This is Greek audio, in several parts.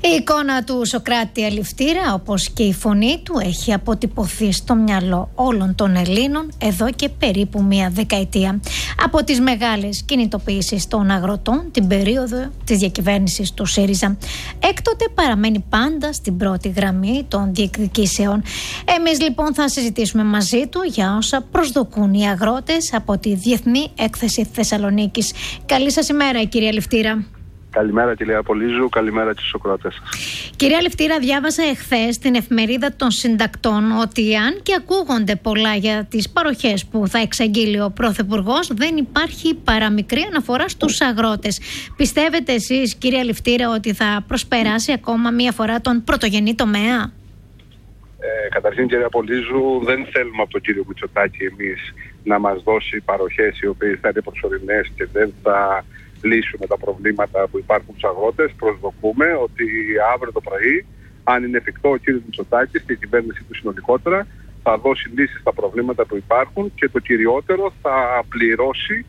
Η εικόνα του Σωκράτη Αληφτήρα, όπως και η φωνή του, έχει αποτυπωθεί στο μυαλό όλων των Ελλήνων εδώ και περίπου μία δεκαετία. Από τις μεγάλες κινητοποιήσεις των αγροτών την περίοδο της διακυβέρνησης του ΣΥΡΙΖΑ. Έκτοτε παραμένει πάντα στην πρώτη γραμμή των διεκδικήσεων. Εμείς λοιπόν θα συζητήσουμε μαζί του για όσα προσδοκούν οι αγρότες από τη Διεθνή Έκθεση Θεσσαλονίκης. Καλή σας ημέρα, κυρία Αληφτήρα. Καλημέρα, κυρία Απολύζου, καλημέρα και στους ακροατές σας. Κυρία Αληφτήρα, διάβασα εχθές στην εφημερίδα των συντακτών ότι αν και ακούγονται πολλά για τις παροχές που θα εξαγγείλει ο Πρωθυπουργός, δεν υπάρχει παραμικρή αναφορά στους αγρότες. Πιστεύετε εσείς, κυρία Αληφτήρα, ότι θα προσπεράσει ακόμα μία φορά τον πρωτογενή τομέα? Καταρχήν, κυρία Απολύζου, δεν θέλουμε από τον κύριο Μητσοτάκη εμείς να μας δώσει παροχές οι οποίες θα είναι προσωρινές και δεν θα λύσουμε τα προβλήματα που υπάρχουν στους αγρότες. Προσδοκούμε ότι αύριο το πρωί, αν είναι εφικτό, ο κ. Μητσοτάκης και η κυβέρνηση του συνολικότερα θα δώσει λύσεις στα προβλήματα που υπάρχουν και το κυριότερο, θα πληρώσει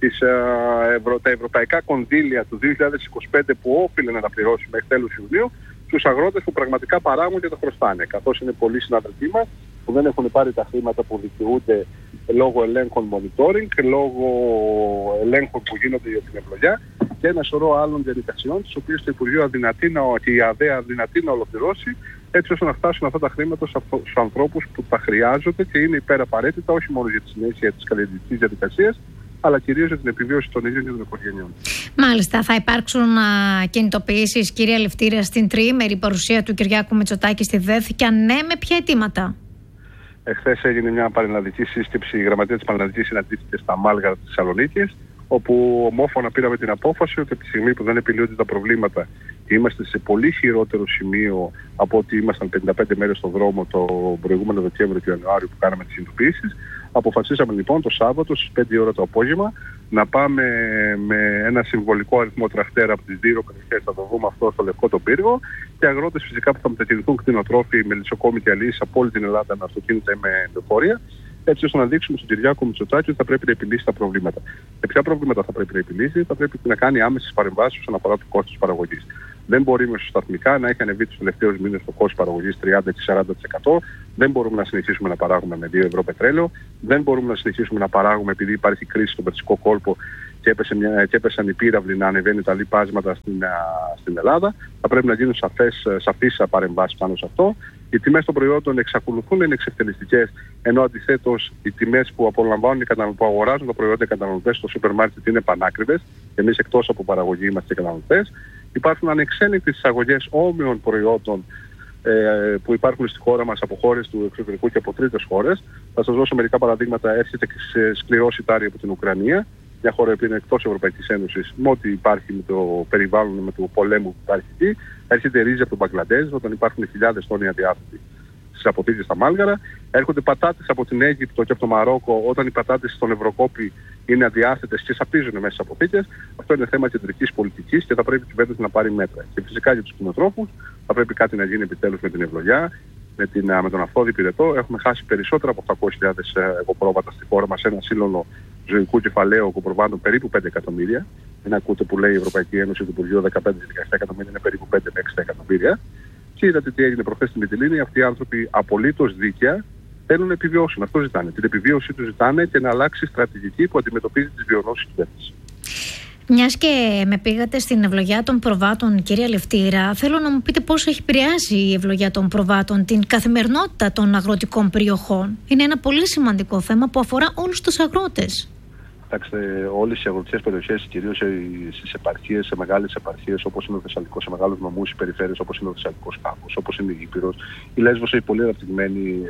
τα ευρωπαϊκά κονδύλια του 2025 που όφιλε να τα πληρώσει μέχρι τέλος Ιουνίου στους αγρότες που πραγματικά παράγουν και τα χρωστάνε. Καθώς είναι πολλοί συναδελφοί μας που δεν έχουν πάρει τα χρήματα που δικαιούνται λόγω ελέγχων monitoring, λόγω ελέγχων που γίνονται για την ευλογιά και ένα σωρό άλλων διαδικασιών, τις οποίες το Υπουργείο και η ΑΔΕ αδυνατεί να ολοκληρώσει, έτσι ώστε να φτάσουν αυτά τα χρήματα στους ανθρώπους που τα χρειάζονται και είναι υπεραπαραίτητα, όχι μόνο για τη συνέχεια της καλλιεργητικής διαδικασίας, αλλά κυρίως για την επιβίωση των ίδιων και των οικογενειών. Μάλιστα, θα υπάρξουν κινητοποιήσεις, κυρία Αληφτήρα, στην τριήμερη παρουσία του Κυριάκου Μητσοτάκη στη ΔΕΘ, και αν ναι, με ποια αιτήματα? Εχθές έγινε μια πανελλαδική σύσκεψη, η γραμματεία της Πανελλαδικής συναντήθηκε στα Μάλγαρα της Θεσσαλονίκης, όπου ομόφωνα πήραμε την απόφαση ότι από τη στιγμή που δεν επιλύονται τα προβλήματα και είμαστε σε πολύ χειρότερο σημείο από ότι ήμασταν 55 μέρες στον δρόμο το προηγούμενο Δεκέμβριο και Ιανουάριο που κάναμε τις κινητοποιήσεις, αποφασίσαμε λοιπόν το Σάββατο στις 5 ώρα το απόγευμα να πάμε με ένα συμβολικό αριθμό τραχτέρα από τις δύο περιοχές, θα το δούμε αυτό στο Λευκό τον Πύργο, και αγρότες φυσικά που θα μετακινηθούν κτηνοτρόφοι, μελισσοκόμοι και αλείς από όλη την Ελλάδα με αυτοκίνητα ή με λεωφορεία, έτσι ώστε να δείξουμε στον Κυριάκο Μητσοτάκη ότι θα πρέπει να επιλύσει τα προβλήματα. Και ποια προβλήματα θα πρέπει να επιλύσει? Θα πρέπει να κάνει άμεσες παρεμβάσεις όσον αφορά το κόστος παραγωγής. Δεν μπορεί μεσοσταθμικά να έχει ανεβεί τους τελευταίους μήνες το κόστος παραγωγής 30-40%. Δεν μπορούμε να συνεχίσουμε να παράγουμε με 2 ευρώ πετρέλαιο. Δεν μπορούμε να συνεχίσουμε να παράγουμε επειδή υπάρχει κρίση στον Περσικό κόλπο και έπεσαν οι πύραυλοι να ανεβαίνει τα λιπάσματα στην Ελλάδα. Θα πρέπει να γίνουν σαφείς παρεμβάσεις πάνω σε αυτό. Οι τιμές των προϊόντων εξακολουθούν να είναι εξευτελιστικές, ενώ αντιθέτως οι τιμές που απολαμβάνουν που αγοράζουν τα προϊόντα οι καταναλωτές στο σούπερ μάρκετ είναι πανάκριβες. Εμείς εκτός από παραγωγή είμαστε καταναλωτές. Υπάρχουν ανεξέλεγκτες εισαγωγές όμοιων προϊόντων που υπάρχουν στη χώρα μας από χώρες του εξωτερικού και από τρίτες χώρες. Θα σας δώσω μερικά παραδείγματα. Έρχεται σε σκληρό σιτάρι από την Ουκρανία, μια χώρα που είναι εκτός Ευρωπαϊκής Ένωσης, με ό,τι υπάρχει με το περιβάλλον, με το πολέμου που υπάρχει εκεί. Έρχεται ρύζι από τον Μπαγκλαντές, όταν υπάρχουν χιλιάδες τόνοι αδιάθετοι στις αποθήκες στα Μάλγαρα. Έρχονται πατάτες από την Αίγυπτο και από το Μαρόκο, όταν οι πατάτες στον Ευρωκόπη είναι αδιάθετες και σαπίζουν μέσα στις αποθήκες. Αυτό είναι θέμα κεντρικής πολιτικής και θα πρέπει η κυβέρνηση να πάρει μέτρα. Και φυσικά για τους κτηνοτρόφους θα πρέπει κάτι να γίνει επιτέλους με την ευλογιά, με τον Αυθόδη Πυρετό. Έχουμε χάσει περισσότερα από 800.000 εγωπρόβατα στη χώρα μας, ένα σύνολο ζωικού κεφαλαίου εγωπροβάτων περίπου 5 εκατομμύρια. Δεν ακούτε που λέει η Ευρωπαϊκή Ένωση, το Υπουργείο 15-17 εκατομμύρια, είναι περίπου 5 με 6 εκατομμύρια. Και είδατε τι έγινε προχθές στη Μυτιλήνη. Αυτοί οι άνθρωποι απολύτως δίκαια θέλουν να επιβιώσουν. Αυτό ζητάνε. Την επιβίωσή τους ζητάνε και να αλλάξει η στρατηγική που αντιμετωπίζει τις βιονόσες κυβέρνησης. Μιας και με πήγατε στην ευλογιά των προβάτων, κυρία Αληφτήρα, θέλω να μου πείτε πώς έχει επηρεάσει η ευλογιά των προβάτων την καθημερινότητα των αγροτικών περιοχών. Είναι ένα πολύ σημαντικό θέμα που αφορά όλους τους αγρότες. Κοιτάξτε, όλες οι αγροτικές περιοχές, κυρίως στις επαρχίες, σε μεγάλες επαρχίες όπως είναι ο Θεσσαλικός, σε μεγάλους νομούς, οι περιφέρειες όπως είναι ο Θεσσαλικός Κάμπος, όπως είναι η Ήπειρος. Η Λέσβος έχει πολύ αναπτυγμένη,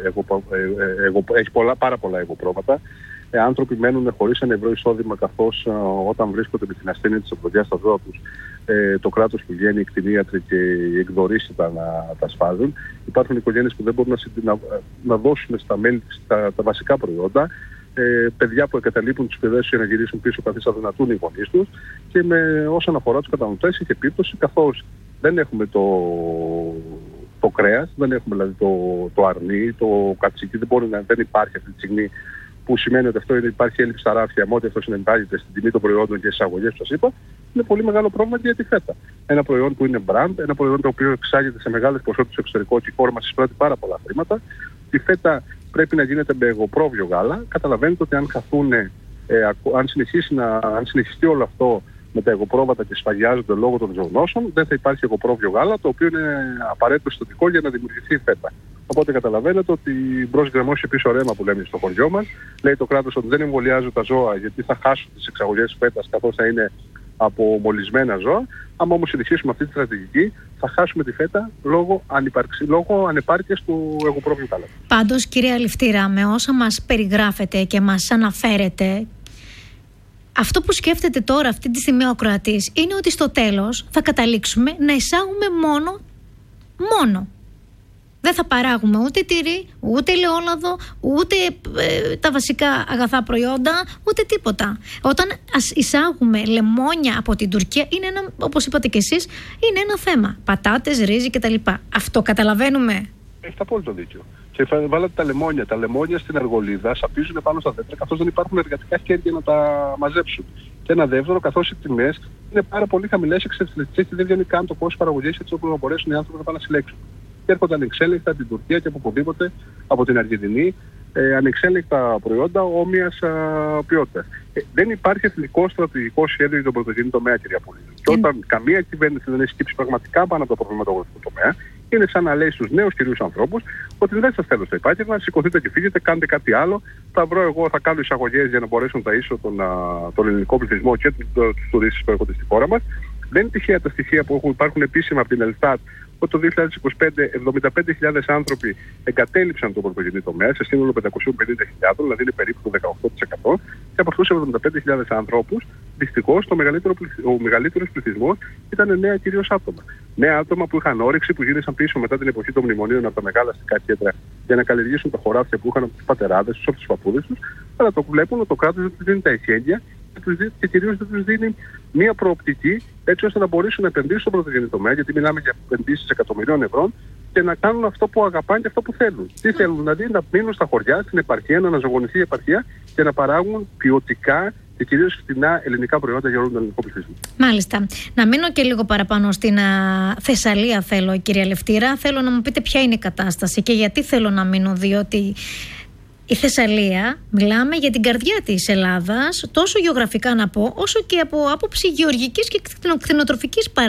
έχει πάρα πολλά εγωπρόβατα. Άνθρωποι μένουν χωρίς ένα ευρώ εισόδημα, καθώς όταν βρίσκονται με την ασθένεια της ευλογιάς στα ζώα τους, το κράτος που βγαίνει, οι κτηνίατροι και οι εκδορείς τα σφάζουν. Υπάρχουν οικογένειες που δεν μπορούν να δώσουν στα μέλη τα βασικά προϊόντα. Παιδιά που εγκαταλείπουν τις σπουδές για να γυρίσουν πίσω καθώς αδυνατούν οι γονείς τους, και όσον αφορά τους καταναλωτές έχει επίπτωση, καθώς δεν έχουμε το κρέας, δεν έχουμε δηλαδή το αρνί, το κατσίκι, δεν υπάρχει αυτή τη στιγμή που σημαίνει ότι αυτό υπάρχει έλλειψη στα ράφια, με ό,τι αυτό συνεπάγεται στην τιμή των προϊόντων και στις εισαγωγές που σας είπα, είναι πολύ μεγάλο πρόβλημα και για τη φέτα. Ένα προϊόν που είναι brand, ένα προϊόν το οποίο εξάγεται σε μεγάλες ποσότητες στο εξωτερικό και η χώρα μας εισπράττει πάρα πολλά χρήματα. Η φέτα πρέπει να γίνεται με εγωπρόβιο γάλα. Καταλαβαίνετε ότι αν συνεχιστεί όλο αυτό με τα εγωπρόβατα και σφαγιάζονται λόγω των ζωονόσων, δεν θα υπάρχει εγωπρόβιο γάλα, το οποίο είναι απαραίτητο συστατικό για να δημιουργηθεί η φέτα. Οπότε καταλαβαίνετε ότι μπρος γκρεμώσει πίσω ρέμα που λέμε στο χωριό μας. Λέει το κράτος ότι δεν εμβολιάζουν τα ζώα γιατί θα χάσουν τις εξαγωγές φέτας καθώς θα είναι από μολυσμένα ζώα. Αν όμως συνεχίσουμε αυτή τη στρατηγική, θα χάσουμε τη φέτα λόγω ανεπάρκειας του εγωπρόβιου γάλατος. Πάντως, κυρία Αληφτήρα, με όσα μας περιγράφετε και μας αναφέρετε, αυτό που σκέφτεται τώρα αυτή τη στιγμή ο Κροατής είναι ότι στο τέλος θα καταλήξουμε να εισάγουμε μόνο. Δεν θα παράγουμε ούτε τυρί, ούτε ελαιόλαδο, ούτε τα βασικά αγαθά προϊόντα, ούτε τίποτα. Όταν εισάγουμε λεμόνια από την Τουρκία, είναι όπως είπατε και εσείς, είναι ένα θέμα. Πατάτες, ρύζι κτλ. Αυτό καταλαβαίνουμε. Έχετε απόλυτο δίκιο. Και βάλατε τα λεμόνια. Τα λεμόνια στην αργολίδα σαπίζουν πάνω στα δέντρα καθώς δεν υπάρχουν εργατικά χέρια να τα μαζέψουν. Και ένα δεύτερο, καθώς οι τιμές είναι πάρα πολύ χαμηλές εξαιρετικές και δεν βγαίνει καν το κόστος παραγωγής έτσι ώστε να μπορέσουν οι άνθρωποι να πάνε να συλλέξουν. Και έρχονται ανεξέλεγκτα από την Τουρκία και από οπουδήποτε, από την Αργεντινή, ανεξέλεγκτα προϊόντα όμοιας ποιότητας. Δεν υπάρχει εθνικό στρατηγικό σχέδιο για τον πρωτογενή τομέα, κυρία Πουλίδου. Και όταν καμία κυβέρνηση δεν έχει σκύψει πραγματικά πάνω από το πρόβλημα του αγροτικού τομέα, είναι σαν να λέει στους νέους κυρίους ανθρώπους ότι δεν σας θέλω στο επάγγελμα, σηκωθείτε και φύγετε, κάντε κάτι άλλο. Θα βρω εγώ, θα κάνω εισαγωγές για να μπορέσω να ταΐσω τον ελληνικό πληθυσμό και τους τουρίστες που έρχονται στη χώρα μας. Δεν είναι τυχαία τα στοιχεία που υπάρχουν επίσημα από την Ελστάτ ότι το 2025 75.000 άνθρωποι εγκατέλειψαν τον πρωτογενή τομέα σε σύνολο 550.000, δηλαδή είναι περίπου το 18%. Και από αυτούς τους 75.000 ανθρώπους, δυστυχώς ο μεγαλύτερος πληθυσμός ήταν νέα κυρίως άτομα. Νέα άτομα που είχαν όρεξη, που γύρισαν πίσω μετά την εποχή των μνημονίων από τα μεγάλα αστικά κέντρα για να καλλιεργήσουν τα χωράφια που είχαν από τους πατεράδες τους, από τους παππούδες τους, αλλά το βλέπουν ότι το κράτος δεν τους δίνει τα εχέγγυα και κυρίως δεν τους δίνει μία προοπτική έτσι ώστε να μπορέσουν να επενδύσουν στον πρωτογενή τομέα, γιατί μιλάμε για επενδύσεις εκατομμυρίων ευρώ, και να κάνουν αυτό που αγαπάνε και αυτό που θέλουν. Τι θέλουν, δηλαδή να μείνουν στα χωριά, στην επαρχία, να αναζωογονηθεί η επαρχία και να παράγουν ποιοτικά και κυρίως φτηνά ελληνικά προϊόντα για όλο τον ελληνικό πληθυσμό. Μάλιστα. Να μείνω και λίγο παραπάνω στην Θεσσαλία, θέλω, κυρία Αληφτήρα. Θέλω να μου πείτε ποια είναι η κατάσταση και γιατί θέλω να μείνω, διότι η Θεσσαλία, μιλάμε για την καρδιά της Ελλάδας, τόσο γεωγραφικά να πω, όσο και από άποψη γεωργικής και κτηνοτροφικής παραγωγής.